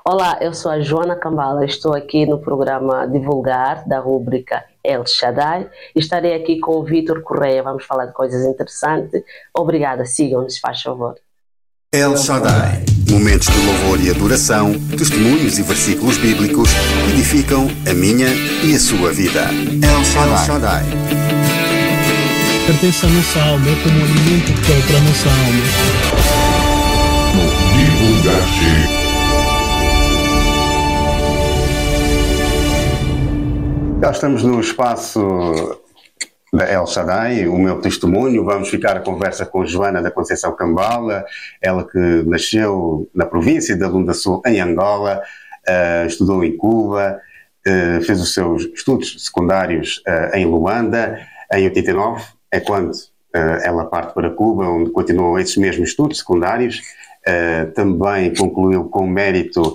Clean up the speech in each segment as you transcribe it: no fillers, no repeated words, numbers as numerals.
Olá, eu sou a Joana Cambala, estou aqui no programa Divulgar, da rúbrica El Shaddai. Estarei aqui com o Vítor Correia, vamos falar de coisas interessantes. Obrigada, sigam-nos, faz favor. El Shaddai, momentos de louvor e adoração, testemunhos e versículos bíblicos que edificam a minha e a sua vida. El Shaddai. Pertence à nossa alma, é como um alimento para a nossa alma. Divulgar-te. Já estamos no espaço da El Shaddai, o meu testemunho. Vamos ficar a conversa com Joana da Conceição Cambala, ela que nasceu na província da Lunda Sul, em Angola, estudou em Cuba, fez os seus estudos secundários em Luanda. Em 89 é quando ela parte para Cuba, onde continuou esses mesmos estudos secundários. Também concluiu com mérito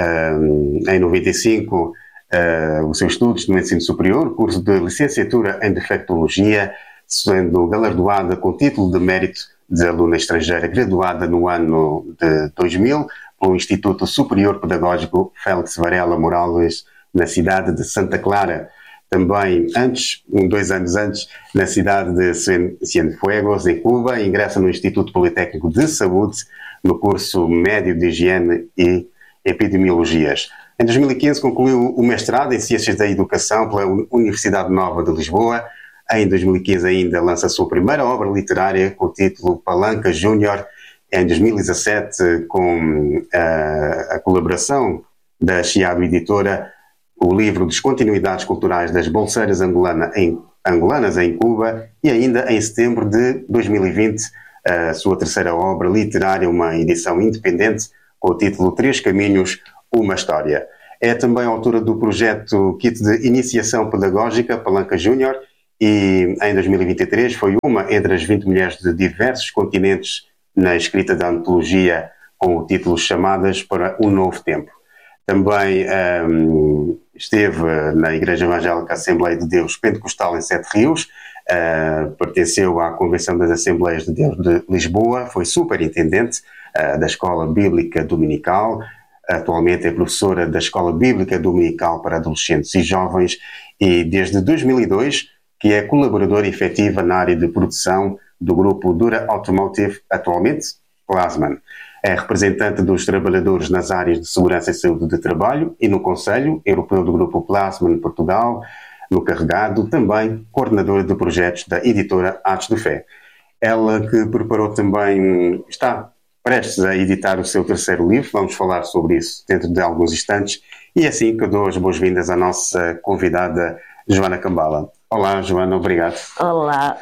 em 95 os seus estudos no ensino superior, curso de licenciatura em defectologia, sendo galardoada com título de mérito de aluna estrangeira, graduada no ano de 2000 pelo Instituto Superior Pedagógico Félix Varela Morales, na cidade de Santa Clara. Também antes, 2 anos antes, na cidade de Cienfuegos, em Cuba, ingressa no Instituto Politécnico de Saúde, no curso médio de Higiene e Epidemiologias. Em 2015 concluiu o mestrado em Ciências da Educação pela Universidade Nova de Lisboa. Em 2015 ainda lança a sua primeira obra literária com o título Palanca Júnior. Em 2017, com a colaboração da Chiado Editora, o livro Descontinuidades Culturais das Bolseiras Angolanas em Cuba. E ainda em setembro de 2020, a sua terceira obra literária, uma edição independente com o título Três Caminhos, uma História. É também autora do projeto Kit de Iniciação Pedagógica Palanca Júnior e em 2023 foi uma entre as 20 mulheres de diversos continentes na escrita da antologia com o título Chamadas para um Novo Tempo. Também esteve na Igreja Evangélica Assembleia de Deus Pentecostal em Sete Rios, pertenceu à Convenção das Assembleias de Deus de Lisboa, foi superintendente da Escola Bíblica Dominical. Atualmente é professora da Escola Bíblica Dominical para Adolescentes e Jovens e desde 2002 que é colaboradora efetiva na área de produção do grupo Dura Automotive, atualmente Plasman. É representante dos trabalhadores nas áreas de segurança e saúde de trabalho e no Conselho Europeu do grupo Plasman Portugal, no Carregado, também coordenadora de projetos da editora Atos de Fé. Ela que preparou também, está prestes a editar o seu terceiro livro, vamos falar sobre isso dentro de alguns instantes, e assim que dou as boas-vindas à nossa convidada Joana Cambala. Olá, Joana, obrigado. Olá,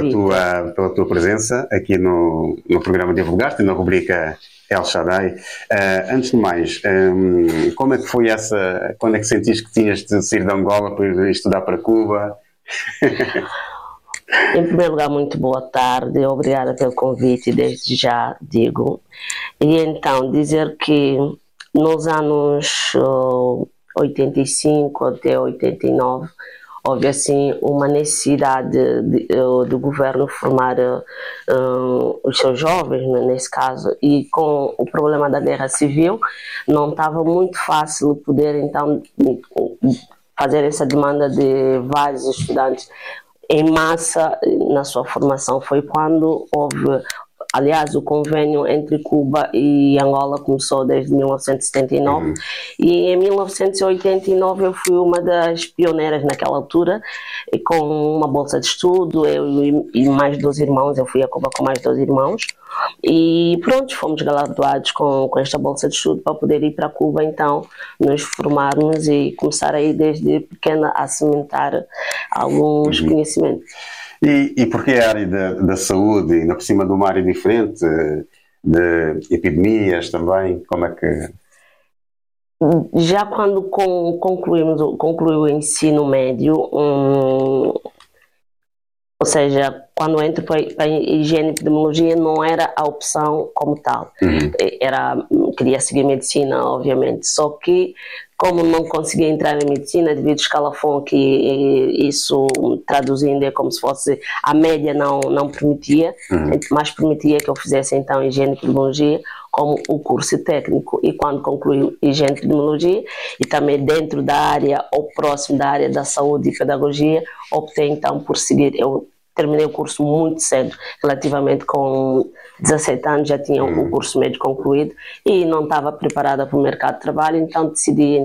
pela tua presença aqui no programa Divulgar-te, na rubrica El Shaddai. Antes de mais, como é que foi quando é que sentiste que tinhas de sair de Angola para ir estudar para Cuba? Em primeiro lugar, muito boa tarde, obrigada pelo convite, desde já digo. E então, dizer que nos anos 85 até 89, houve assim uma necessidade do governo formar os seus jovens, nesse caso, e com o problema da guerra civil, não estava muito fácil poder então fazer essa demanda de vários estudantes em massa na sua formação. Foi quando houve, aliás, o convênio entre Cuba e Angola começou desde 1979 e em 1989 eu fui uma das pioneiras naquela altura, com uma bolsa de estudo, eu e mais 2 irmãos, eu fui a Cuba com mais 2 irmãos e pronto, fomos galardoados com esta bolsa de estudo para poder ir para Cuba, então nos formarmos e começar aí desde pequena a cimentar alguns conhecimentos. E porque a área da saúde, ainda por cima de uma área diferente, de epidemias também, como é que... Já quando concluí o ensino médio, ou seja, quando entro para a higiene e epidemiologia não era a opção como tal. Queria seguir medicina, obviamente, só que como não conseguia entrar em medicina devido ao escalafão que isso traduzindo é como se fosse a média não permitia, mas permitia que eu fizesse então higiene e epidemiologia, como o curso técnico, e quando concluí higiene e epidemiologia, e também dentro da área ou próximo da área da saúde e pedagogia, optei então por seguir. Eu terminei o curso muito cedo, relativamente com 17 anos já tinha o curso médio concluído e não estava preparada para o mercado de trabalho, então decidi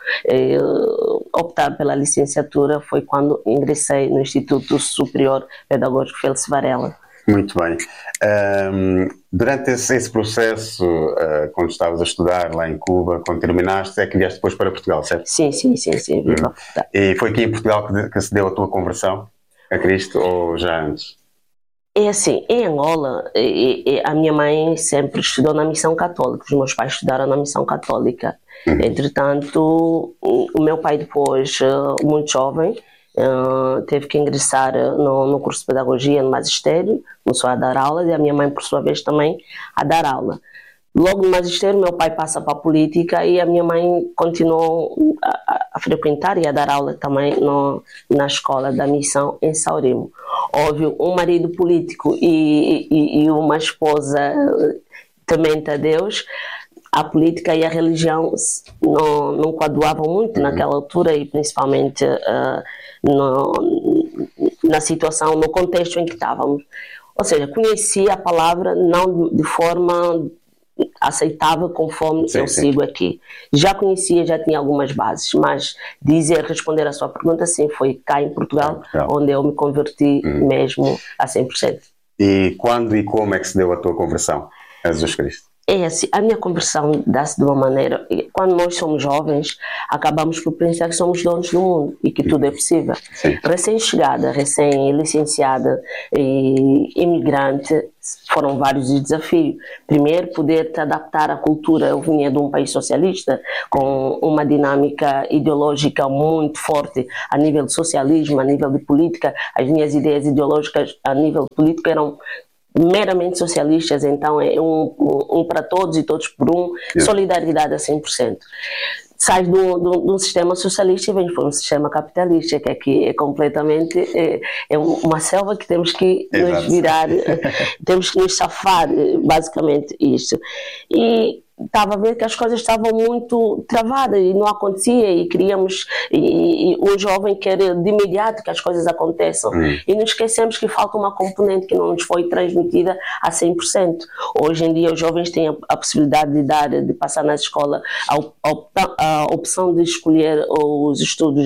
optar pela licenciatura. Foi quando ingressei no Instituto Superior Pedagógico Félix Varela. Muito bem. Durante esse processo, quando estavas a estudar lá em Cuba, quando terminaste, é que vieste depois para Portugal, certo? Sim, vim para Portugal. E foi aqui em Portugal que se deu a tua conversão a Cristo, ou já antes? É assim, em Angola, a minha mãe sempre estudou na missão católica, os meus pais estudaram na missão católica. Entretanto, o meu pai depois, muito jovem, teve que ingressar no curso de pedagogia, no magistério, começou a dar aulas, e a minha mãe, por sua vez, também a dar aula. Logo no magistério, meu pai passa para a política e a minha mãe continuou a frequentar e a dar aula também na escola da missão em Saurimo. Houve um marido político e uma esposa temente a Deus. A política e a religião não coaduavam muito naquela altura, e principalmente na situação, no contexto em que estávamos. Ou seja, conhecia a palavra não de forma aceitável conforme eu sigo aqui. Já conhecia, já tinha algumas bases, mas responder a sua pergunta, sim, foi cá em Portugal, onde eu me converti mesmo a 100%. E quando e como é que se deu a tua conversão a Jesus Cristo? É assim, a minha conversão dá-se de uma maneira, quando nós somos jovens, acabamos por pensar que somos donos do mundo e que tudo é possível. Recém-chegada, recém-licenciada e imigrante, foram vários os desafios. Primeiro, poder te adaptar à cultura. Eu vinha de um país socialista, com uma dinâmica ideológica muito forte a nível de socialismo, a nível de política. As minhas ideias ideológicas a nível político eram meramente socialistas, então é um para todos e todos por um, solidariedade a 100%. Sai de um sistema socialista e vem para um sistema capitalista, que aqui é completamente uma selva que temos que nos virar, temos que nos safar, basicamente isso. E estava a ver que as coisas estavam muito travadas e não acontecia, e queríamos, e um jovem quer de imediato que as coisas aconteçam, e nos esquecemos que falta uma componente que não nos foi transmitida a 100%. Hoje em dia os jovens têm a possibilidade de passar na escola a opção de escolher os estudos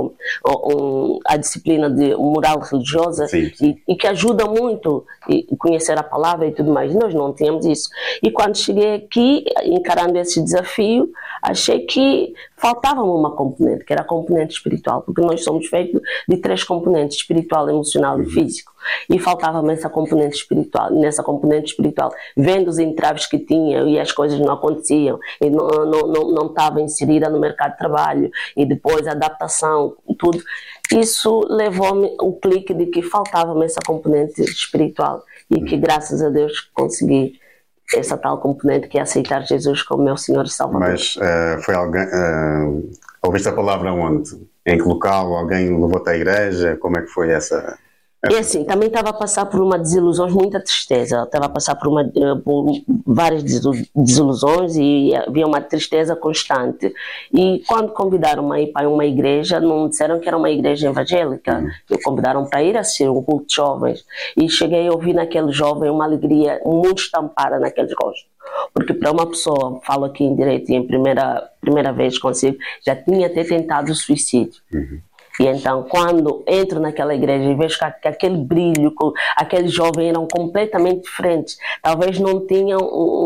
a disciplina de moral religiosa, e que ajuda muito a conhecer a palavra e tudo mais. Nós não tínhamos isso, e quando cheguei aqui, encarando esse desafio, achei que faltava-me uma componente, que era a componente espiritual, porque nós somos feitos de 3 componentes: espiritual, emocional e físico, e faltava-me essa componente espiritual. Nessa componente espiritual, vendo os entraves que tinha e as coisas não aconteciam, e não estava inserida no mercado de trabalho, e depois a adaptação, tudo, isso levou-me o clique de que faltava-me essa componente espiritual, e que graças a Deus consegui essa tal componente, que é aceitar Jesus como meu Senhor e Salvador. Mas foi alguém, ouviste a palavra onde? Em que local? Alguém levou-te à igreja? Como é que foi essa? E assim, também estava a passar por uma desilusão, muita tristeza. Estava a passar por várias desilusões, e havia uma tristeza constante. E quando convidaram-me a ir para uma igreja, não disseram que era uma igreja evangélica. Convidaram para ir assistir um culto de jovens. E cheguei a ouvir naquele jovem uma alegria muito estampada naqueles rostos. Porque para uma pessoa, falo aqui em direito e em primeira vez consigo, já tinha até tentado o suicídio. E então, quando entro naquela igreja e vejo que aquele brilho, aqueles jovens eram completamente diferentes, talvez não tinham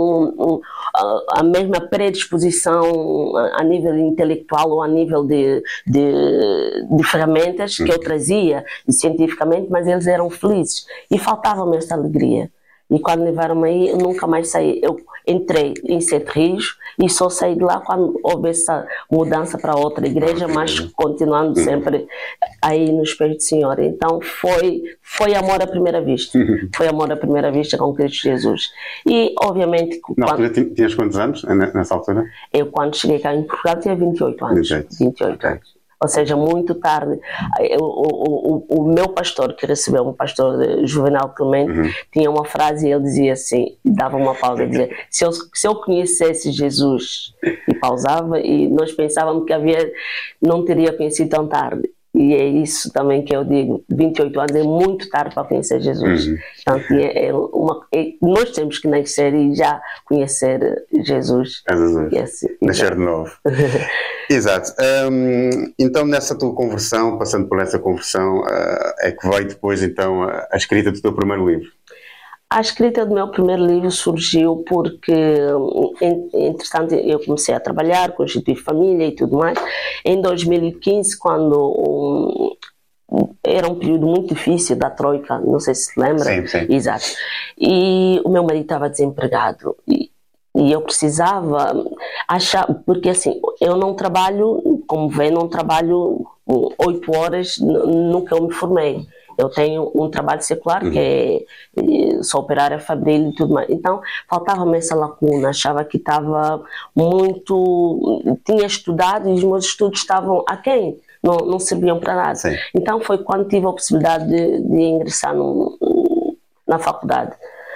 a mesma predisposição a nível intelectual ou a nível de ferramentas que eu trazia, e cientificamente, mas eles eram felizes. E faltava-me essa alegria. E quando levaram-me aí, eu nunca mais saí. Eu entrei em Sete Rios e só saí de lá quando houve essa mudança para outra igreja, mas continuando sempre aí nos pés do Senhor. Então foi amor à primeira vista. Foi amor à primeira vista com Cristo Jesus. E obviamente... Na altura tinhas quantos anos nessa altura? Eu quando cheguei cá em Portugal tinha 28 anos. 28 anos. ou seja, muito tarde. O meu pastor, que recebeu, um pastor Juvenal Clemente, tinha uma frase e ele dizia assim, dava uma pausa, dizia, se eu conhecesse Jesus, e pausava, e nós pensávamos que não teria conhecido tão tarde. E é isso também que eu digo, 28 anos é muito tarde para conhecer Jesus. Então, nós temos que nascer e já conhecer Jesus. Nascer de novo. Exato. Então, nessa tua conversão, passando por essa conversão, é que veio depois, então, a escrita do teu primeiro livro? A escrita do meu primeiro livro surgiu porque, entretanto, eu comecei a trabalhar, constituir família e tudo mais. Em 2015, quando era um período muito difícil da Troika, não sei se se lembra. Sim. Exato. E o meu marido estava desempregado e eu precisava achar, porque assim, eu não trabalho, como vê, não trabalho 8 horas no que eu me formei. Eu tenho um trabalho secular que é sou operária fabril e tudo mais. Então, faltava-me essa lacuna. Achava que estava muito... Tinha estudado e os meus estudos estavam aquém. Não serviam para nada. Sim. Então, foi quando tive a possibilidade de ingressar na faculdade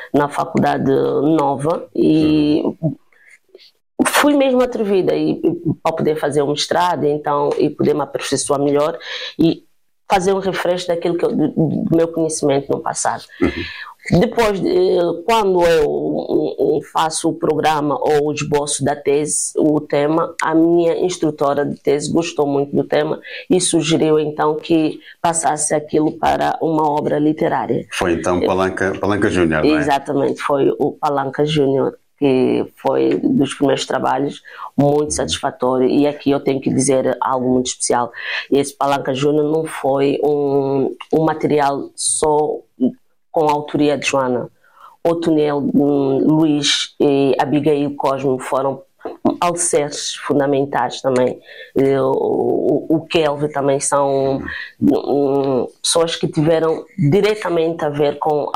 nova e... Fui mesmo atrevida para poder fazer um mestrado, então, e poder me aperfeiçoar melhor e fazer um refresh daquilo do meu conhecimento no passado. Depois, quando eu faço o programa ou o esboço da tese, o tema, a minha instrutora de tese gostou muito do tema e sugeriu então que passasse aquilo para uma obra literária. Foi então Palanca Júnior, não é? Exatamente, foi o Palanca Júnior, que foi dos primeiros trabalhos, muito satisfatório. E aqui eu tenho que dizer algo muito especial. Esse Palanca Júnior não foi um material só com a autoria de Joana. O Tonel, Luís e Abigail Cosmo foram alicerces fundamentais também. O Kelvin também são pessoas que tiveram diretamente a ver com